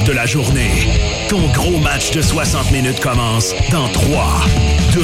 de la journée. Ton gros match de 60 minutes commence dans 3, 2, 1.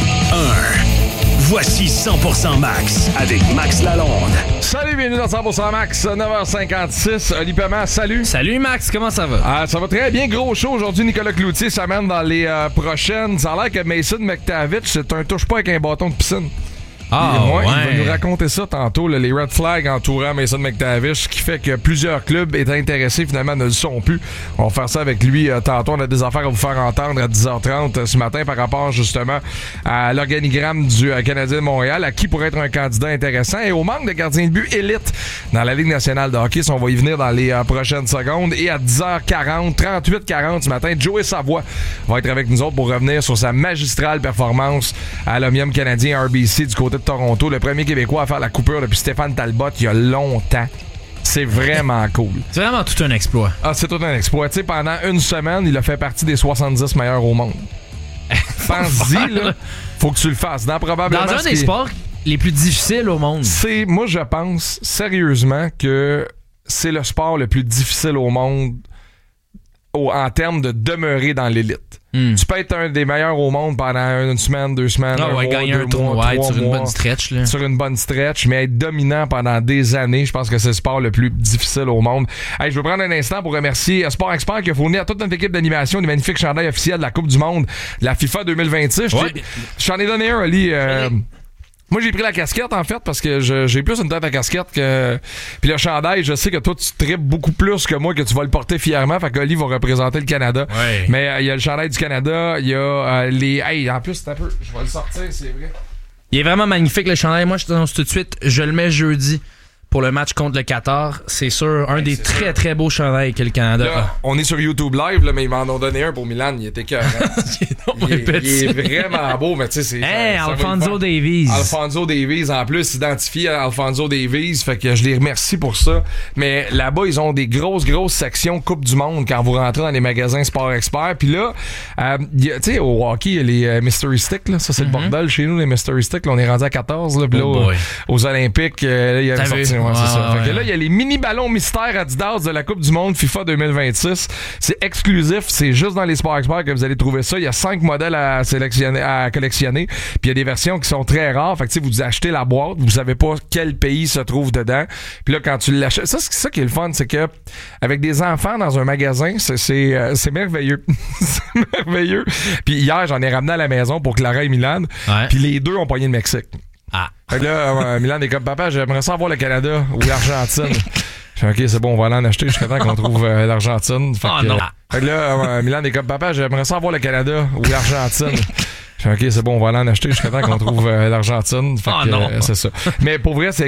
Voici 100% Max avec Max Lalonde. Salut, bienvenue dans 100% Max, 9h56. Oli Paiement, salut. Salut Max, comment ça va? Ça va très bien, gros show. Aujourd'hui, Nicolas Cloutier s'amène dans les prochaines. Ça a l'air que Mason McTavish, c'est un touche-pas avec un bâton de piscine. Il va nous raconter ça tantôt, là, les red flags entourant Mason McTavish, ce qui fait que plusieurs clubs étaient intéressés, finalement ne le sont plus. On va faire ça avec lui tantôt. On a des affaires à vous faire entendre à 10h30 ce matin par rapport justement à l'organigramme du Canadien de Montréal, à qui pourrait être un candidat intéressant et au manque de gardiens de but élite dans la Ligue nationale de hockey. On va y venir dans les prochaines secondes. Et à 10h40, 38-40 ce matin, Joey Savoie va être avec nous autres pour revenir sur sa magistrale performance à l'Omnium canadien RBC du côté de Toronto, le premier Québécois à faire la coupure depuis Stéphane Talbot il y a longtemps. C'est vraiment cool. C'est vraiment tout un exploit. C'est tout un exploit. Tu sais, pendant une semaine, il a fait partie des 70 meilleurs au monde. Pense-y, là. Faut que tu le fasses. Dans un des sports les plus difficiles au monde. Moi, je pense sérieusement que c'est le sport le plus difficile au monde en termes de demeurer dans l'élite. Tu peux être un des meilleurs au monde pendant une semaine, 2 semaines, gagner un tournoi sur une bonne stretch. Là. Sur une bonne stretch, mais être dominant pendant des années, je pense que c'est le sport le plus difficile au monde. Hey, je veux prendre un instant pour remercier Sport Expert qui a fourni à toute notre équipe d'animation des magnifiques chandails officiels de la Coupe du Monde de la FIFA 2026. J'en ai donné un, Ali. Moi, j'ai pris la casquette, en fait, parce que j'ai plus une tête à casquette que... Puis le chandail, je sais que toi, tu tripes beaucoup plus que moi, que tu vas le porter fièrement. Fait qu'Oli va représenter le Canada. Ouais. Mais il y a le chandail du Canada, il y a les... Hey, en plus, c'est un peu... Je vais le sortir, c'est vrai. Il est vraiment magnifique, le chandail. Moi, je t'annonce tout de suite, je le mets jeudi pour le match contre le Qatar. C'est sûr, un des très, très beaux chandails que le Canada là, a. On est sur YouTube Live, là, mais ils m'en ont donné un pour Milan. Il était écœurant. il est vraiment beau, mais tu sais, c'est... Alphonso Davies. Alphonso Davies, en plus, identifié à Alphonso Davies. Fait que je les remercie pour ça. Mais là-bas, ils ont des grosses sections Coupe du Monde quand vous rentrez dans les magasins Sport Expert. Puis là, tu sais, au hockey, il y a les Mystery Sticks. Là. Ça, c'est le bordel chez nous, les Mystery Sticks. Là, on est rendu à 14. Là, puis là, aux Olympiques, là, il y a une sortie. C'est ça. Fait que là, il y a les mini-ballons mystères Adidas de la Coupe du Monde FIFA 2026. C'est exclusif. C'est juste dans les Sport Experts que vous allez trouver ça. Il y a 5 modèles à collectionner. Puis il y a des versions qui sont très rares. Fait que vous achetez la boîte, vous savez pas quel pays se trouve dedans. Puis là, quand tu l'achètes... Ça, c'est ça qui est le fun, c'est que avec des enfants dans un magasin, c'est merveilleux. C'est merveilleux. Puis hier, j'en ai ramené à la maison pour Clara et Milan. Ouais. Puis les deux ont pogné le Mexique. Fait que là, Milan est comme papa, j'aimerais ça voir le Canada ou l'Argentine. Je fais OK, c'est bon, on va aller en acheter jusqu'à temps qu'on trouve l'Argentine. Fait que là, Milan est comme papa, j'aimerais ça voir le Canada ou l'Argentine. Je fais OK, c'est bon, on va aller en acheter jusqu'à temps qu'on trouve l'Argentine. Fait que c'est ça. Mais pour vrai, c'est